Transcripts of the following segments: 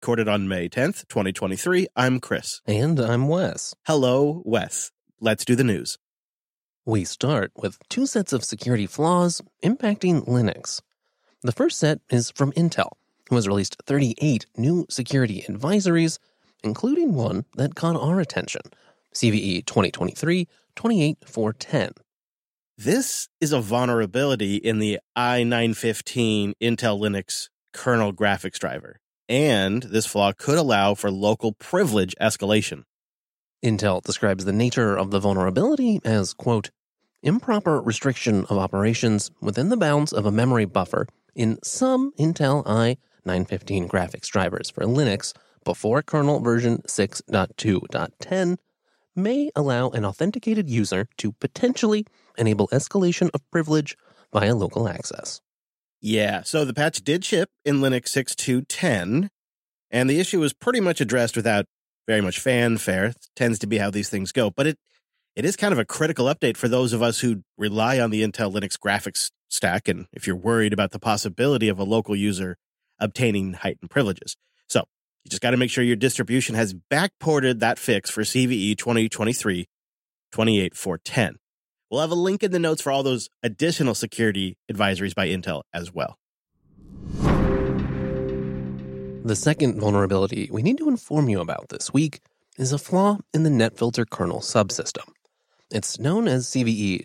recorded on May 10th, 2023. I'm Chris. And I'm Wes. Hello, Wes. Let's do the news. We start with two sets of security flaws impacting Linux. The first set is from Intel, who has released 38 new security advisories, including one that caught our attention, CVE 2023-28410. This is a vulnerability in the i915 Intel Linux kernel graphics driver, and this flaw could allow for local privilege escalation. Intel describes the nature of the vulnerability as, quote, improper restriction of operations within the bounds of a memory buffer in some Intel i915 graphics drivers for Linux before kernel version 6.2.10 may allow an authenticated user to potentially enable escalation of privilege via local access. Yeah, so the patch did ship in Linux 6.2.10, and the issue was pretty much addressed without very much fanfare. It tends to be how these things go, but it is kind of a critical update for those of us who rely on the Intel Linux graphics stack, and if you're worried about the possibility of a local user obtaining heightened privileges. So you just got to make sure your distribution has backported that fix for CVE 2023-28410. We'll have a link in the notes for all those additional security advisories by Intel as well. The second vulnerability we need to inform you about this week is a flaw in the NetFilter kernel subsystem. It's known as CVE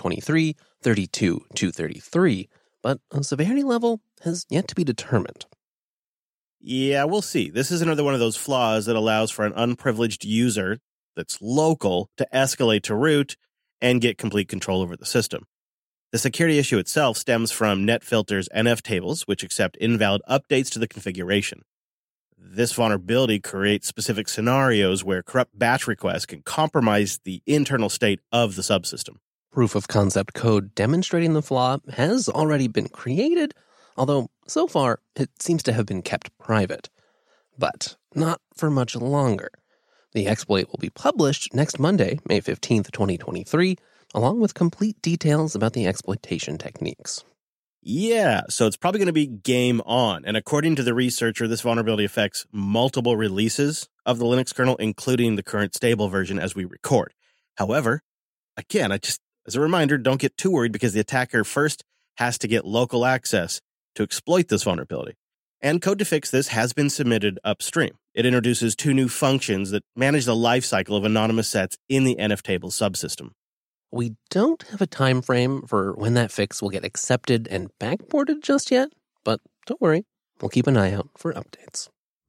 2023-32233, but a severity level has yet to be determined. Yeah, we'll see. This is another one of those flaws that allows for an unprivileged user that's local to escalate to root and get complete control over the system. The security issue itself stems from NetFilter's NF tables, which accept invalid updates to the configuration. This vulnerability creates specific scenarios where corrupt batch requests can compromise the internal state of the subsystem. Proof of concept code demonstrating the flaw has already been created, although so far it seems to have been kept private. But not for much longer. The exploit will be published next Monday, May 15th, 2023, along with complete details about the exploitation techniques. Yeah, so it's probably going to be game on. And according to the researcher, this vulnerability affects multiple releases of the Linux kernel, including the current stable version as we record. However, again, as a reminder, don't get too worried because the attacker first has to get local access to exploit this vulnerability. And code to fix this has been submitted upstream. It introduces two new functions that manage the lifecycle of anonymous sets in the NF table subsystem. We don't have a time frame for when that fix will get accepted and backported just yet, but don't worry, we'll keep an eye out for updates.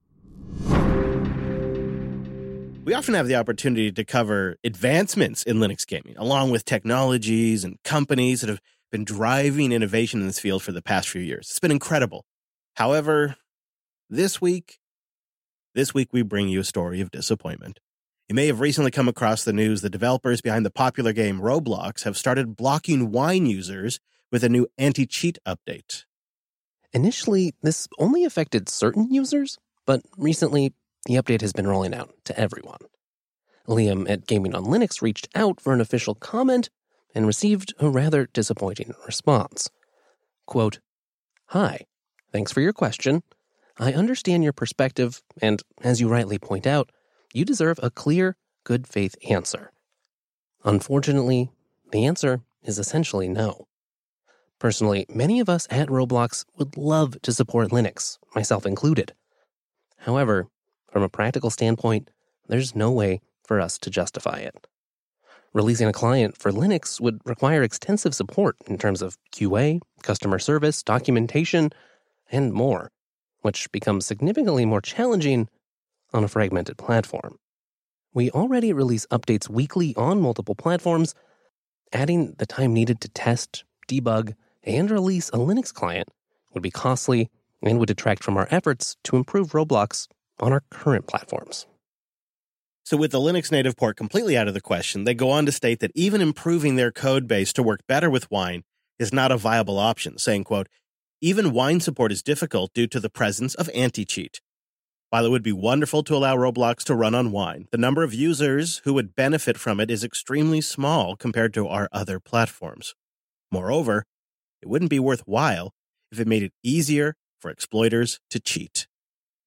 We often have the opportunity to cover advancements in Linux gaming, along with technologies and companies that have been driving innovation in this field for the past few years. It's been incredible. However, this week we bring you a story of disappointment. You may have recently come across the news that developers behind the popular game Roblox have started blocking Wine users with a new anti-cheat update. Initially, this only affected certain users, but recently, the update has been rolling out to everyone. Liam at Gaming on Linux reached out for an official comment and received a rather disappointing response. Quote, "Hi, thanks for your question. I understand your perspective, and as you rightly point out, you deserve a clear, good faith answer. Unfortunately, the answer is essentially no. Personally, many of us at Roblox would love to support Linux, myself included. However, from a practical standpoint, there's no way for us to justify it. Releasing a client for Linux would require extensive support in terms of QA, customer service, documentation, and more, which becomes significantly more challenging on a fragmented platform. We already release updates weekly on multiple platforms. Adding the time needed to test, debug, and release a Linux client would be costly and would detract from our efforts to improve Roblox on our current platforms." So with the Linux native port completely out of the question, they go on to state that even improving their code base to work better with Wine is not a viable option, saying, quote, "Even Wine support is difficult due to the presence of anti-cheat. While it would be wonderful to allow Roblox to run on Wine, the number of users who would benefit from it is extremely small compared to our other platforms. Moreover, it wouldn't be worthwhile if it made it easier for exploiters to cheat."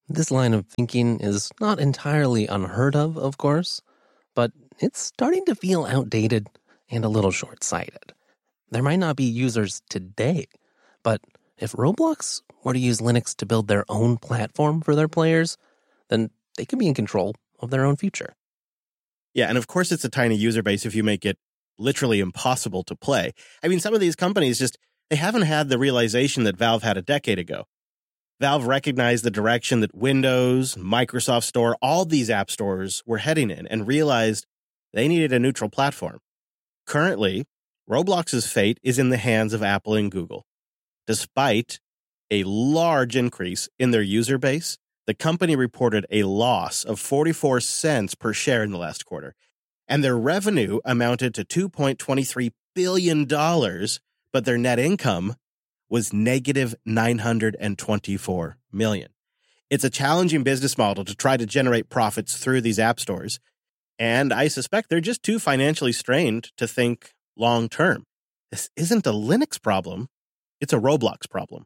This line of thinking is not entirely unheard of course, but it's starting to feel outdated and a little short-sighted. There might not be users today, but if Roblox were to use Linux to build their own platform for their players, then they could be in control of their own future. Yeah, and of course it's a tiny user base if you make it literally impossible to play. I mean, some of these companies they haven't had the realization that Valve had a decade ago. Valve recognized the direction that Windows, Microsoft Store, all these app stores were heading in and realized they needed a neutral platform. Currently, Roblox's fate is in the hands of Apple and Google. Despite a large increase in their user base, the company reported a loss of 44 cents per share in the last quarter, and their revenue amounted to $2.23 billion, but their net income was negative $924 million. It's a challenging business model to try to generate profits through these app stores, and I suspect they're just too financially strained to think long term. This isn't a Linux problem, it's a Roblox problem.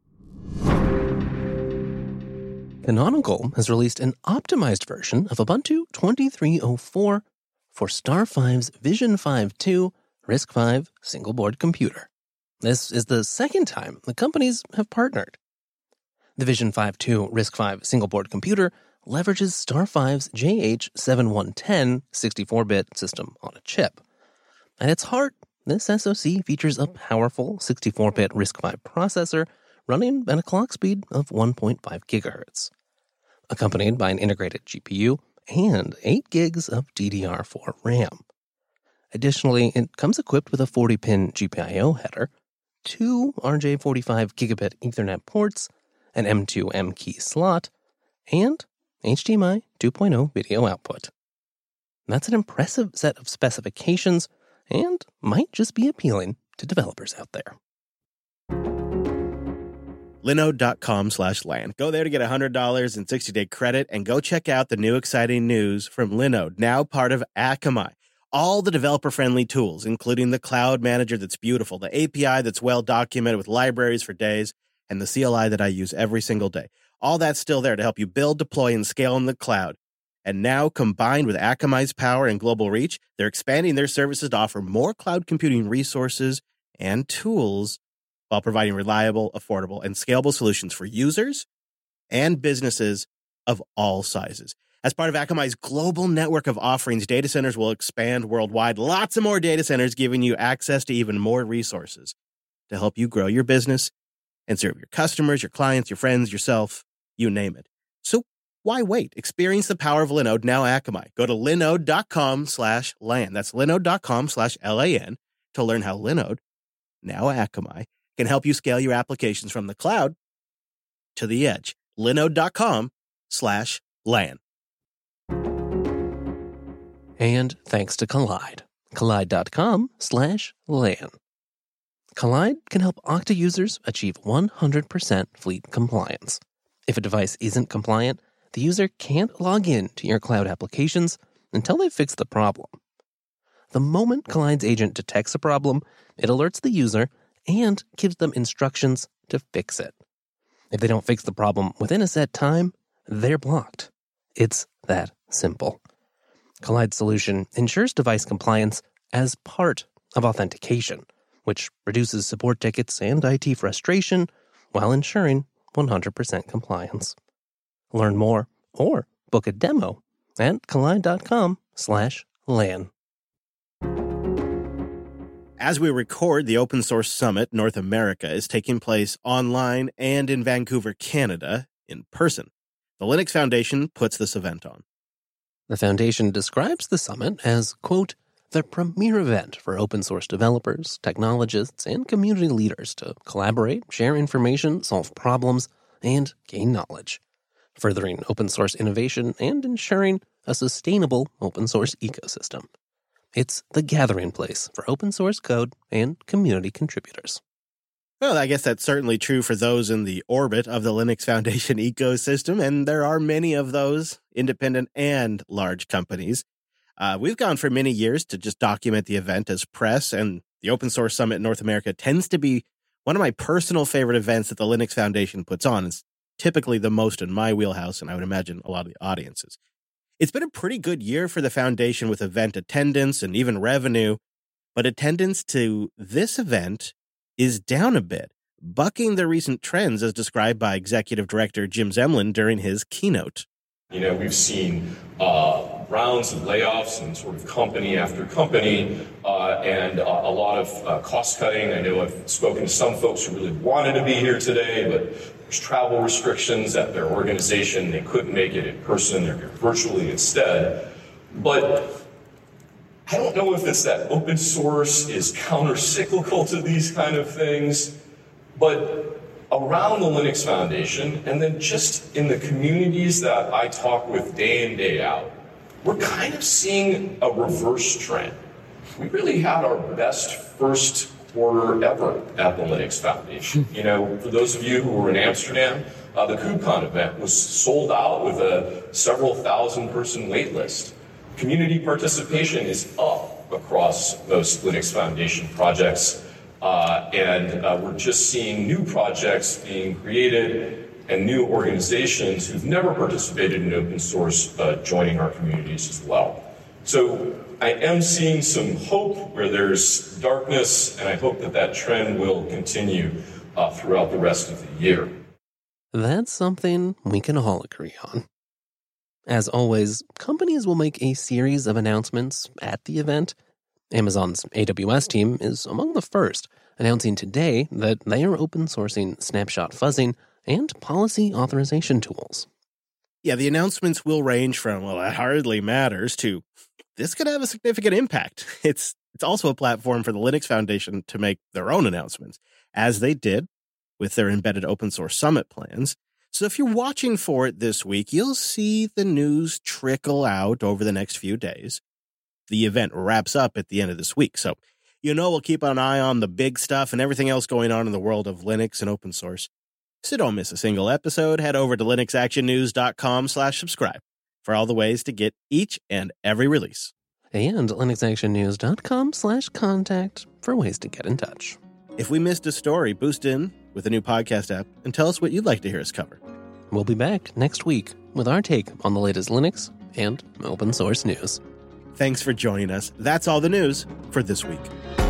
Canonical has released an optimized version of Ubuntu 2304 for Star 5's Vision 5.2 RISC-V single-board computer. This is the second time the companies have partnered. The Vision 5.2 RISC-V single-board computer leverages Star 5's JH7110 64-bit system on a chip. At its heart, this SoC features a powerful 64-bit RISC-V processor running at a clock speed of 1.5 gigahertz, accompanied by an integrated GPU and 8 gigs of DDR4 RAM. Additionally, it comes equipped with a 40-pin GPIO header, 2 RJ45 gigabit Ethernet ports, an M2M key slot, and HDMI 2.0 video output. That's an impressive set of specifications and might just be appealing to developers out there. Linode.com/LAN. Go there to get $100 in 60-day credit and go check out the new exciting news from Linode, now part of Akamai. All the developer-friendly tools, including the cloud manager that's beautiful, the API that's well-documented with libraries for days, and the CLI that I use every single day. All that's still there to help you build, deploy, and scale in the cloud. And now, combined with Akamai's power and global reach, they're expanding their services to offer more cloud computing resources and tools while providing reliable, affordable, and scalable solutions for users and businesses of all sizes. As part of Akamai's global network of offerings, data centers will expand worldwide. Lots of more data centers giving you access to even more resources to help you grow your business and serve your customers, your clients, your friends, yourself, you name it. So why wait? Experience the power of Linode, now Akamai. Go to linode.com/LAN. That's linode.com/LAN to learn how Linode, now Akamai, can help you scale your applications from the cloud to the edge. Linode.com/LAN. And thanks to Collide. Collide.com/LAN. Collide can help Okta users achieve 100% fleet compliance. If a device isn't compliant, the user can't log in to your cloud applications until they fix the problem. The moment Collide's agent detects a problem, it alerts the user and gives them instructions to fix it. If they don't fix the problem within a set time, they're blocked. It's that simple. Collide's solution ensures device compliance as part of authentication, which reduces support tickets and IT frustration while ensuring 100% compliance. Learn more or book a demo at collide.com/LAN. As we record, the Open Source Summit North America is taking place online and in Vancouver, Canada, in person. The Linux Foundation puts this event on. The Foundation describes the summit as, quote, the premier event for open source developers, technologists, and community leaders to collaborate, share information, solve problems, and gain knowledge, furthering open source innovation and ensuring a sustainable open source ecosystem. It's the gathering place for open source code and community contributors. Well, I guess that's certainly true for those in the orbit of the Linux Foundation ecosystem, and there are many of those, independent and large companies. We've gone for many years to just document the event as press, and the Open Source Summit in North America tends to be one of my personal favorite events that the Linux Foundation puts on. It's typically the most in my wheelhouse, and I would imagine a lot of the audiences. It's been a pretty good year for the foundation with event attendance and even revenue, but attendance to this event is down a bit, bucking the recent trends as described by Executive Director Jim Zemlin during his keynote. We've seen rounds of layoffs and sort of company after company and a lot of cost cutting. I know I've spoken to some folks who really wanted to be here today, but there's travel restrictions at their organization. They couldn't make it in person. They're virtually instead. But I don't know if it's that open source is counter-cyclical to these kind of things, but around the Linux Foundation, and then just in the communities that I talk with day in, day out, we're kind of seeing a reverse trend. We really had our best first quarter ever at the Linux Foundation. For those of you who were in Amsterdam, the KubeCon event was sold out with a several thousand person wait list. Community participation is up across most Linux Foundation projects. And we're just seeing new projects being created and new organizations who've never participated in open source joining our communities as well. So I am seeing some hope where there's darkness, and I hope that trend will continue throughout the rest of the year. That's something we can all agree on. As always, companies will make a series of announcements at the event. Amazon's AWS team is among the first, announcing today that they are open sourcing snapshot fuzzing and policy authorization tools. Yeah, the announcements will range from, well, that hardly matters, to this could have a significant impact. It's also a platform for the Linux Foundation to make their own announcements, as they did with their embedded open source summit plans. So if you're watching for it this week, you'll see the news trickle out over the next few days. The event wraps up at the end of this week, so we'll keep an eye on the big stuff and everything else going on in the world of Linux and open source. So don't miss a single episode. Head over to linuxactionnews.com/subscribe for all the ways to get each and every release. And linuxactionnews.com/contact for ways to get in touch. If we missed a story, boost in with a new podcast app and tell us what you'd like to hear us cover. We'll be back next week with our take on the latest Linux and open source news. Thanks for joining us. That's all the news for this week.